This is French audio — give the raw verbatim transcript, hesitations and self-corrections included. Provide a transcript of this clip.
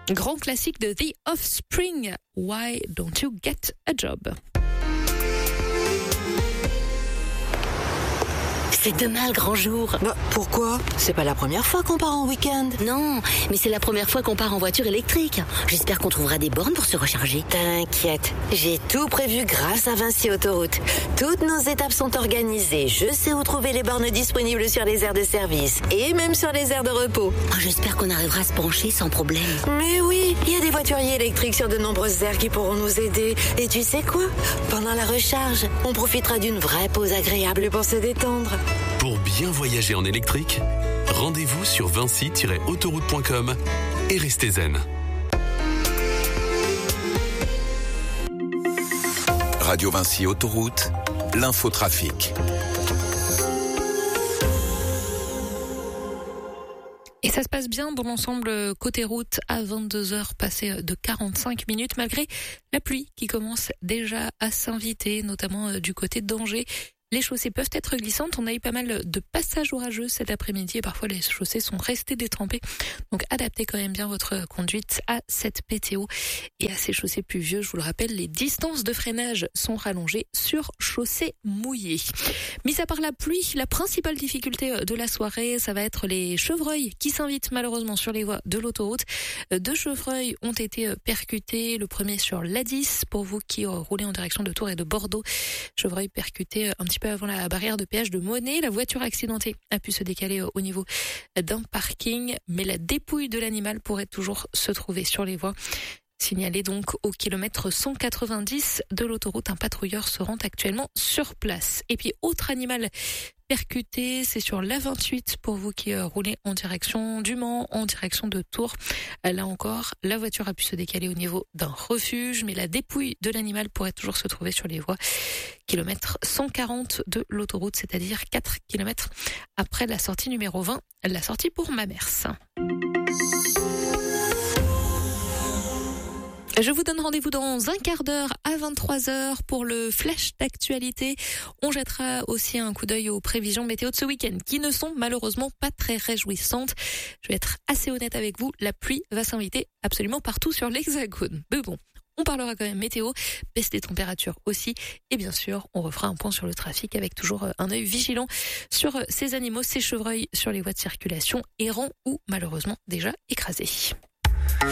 Grand classique de The Offspring, Why Don't You Get a Job? C'est demain le grand jour. Bah, pourquoi? C'est pas la première fois qu'on part en week-end. Non, mais c'est la première fois qu'on part en voiture électrique. J'espère qu'on trouvera des bornes pour se recharger. T'inquiète, j'ai tout prévu grâce à Vinci Autoroute. Toutes nos étapes sont organisées. Je sais où trouver les bornes disponibles sur les aires de service et même sur les aires de repos. Oh, j'espère qu'on arrivera à se pencher sans problème. Mais oui, il y a des voituriers électriques sur de nombreuses aires qui pourront nous aider. Et tu sais quoi? Pendant la recharge, on profitera d'une vraie pause agréable pour se détendre. Pour bien voyager en électrique, rendez-vous sur vinci tiret autoroute point com et restez zen. Radio Vinci Autoroute, l'infotrafic. Et ça se passe bien dans l'ensemble côté route à vingt-deux heures passées de quarante-cinq minutes, malgré la pluie qui commence déjà à s'inviter, notamment du côté d'Angers. Les chaussées peuvent être glissantes. On a eu pas mal de passages orageux cet après-midi et parfois les chaussées sont restées détrempées. Donc adaptez quand même bien votre conduite à cette météo et à ces chaussées pluvieuses. Je vous le rappelle, les distances de freinage sont rallongées sur chaussées mouillées. Mis à part la pluie, la principale difficulté de la soirée, ça va être les chevreuils qui s'invitent malheureusement sur les voies de l'autoroute. Deux chevreuils ont été percutés. Le premier sur l'A dix pour vous qui roulez en direction de Tours et de Bordeaux. Chevreuil percuté un petit peu avant la barrière de péage de Monet. La voiture accidentée a pu se décaler au niveau d'un parking, mais la dépouille de l'animal pourrait toujours se trouver sur les voies. Signalé donc au kilomètre cent quatre-vingt-dix de l'autoroute, un patrouilleur se rend actuellement sur place. Et puis autre animal percuté, c'est sur l'A vingt-huit pour vous qui roulez en direction du Mans, en direction de Tours. Là encore, la voiture a pu se décaler au niveau d'un refuge, mais la dépouille de l'animal pourrait toujours se trouver sur les voies. Kilomètre cent quarante de l'autoroute, c'est-à-dire quatre kilomètres après la sortie numéro vingt, la sortie pour Mamers. Je vous donne rendez-vous dans un quart d'heure à vingt-trois heures pour le flash d'actualité. On jettera aussi un coup d'œil aux prévisions météo de ce week-end qui ne sont malheureusement pas très réjouissantes. Je vais être assez honnête avec vous, la pluie va s'inviter absolument partout sur l'Hexagone. Mais bon, on parlera quand même météo, baisse des températures aussi. Et bien sûr, on refera un point sur le trafic avec toujours un œil vigilant sur ces animaux, ces chevreuils sur les voies de circulation, errants ou malheureusement déjà écrasés.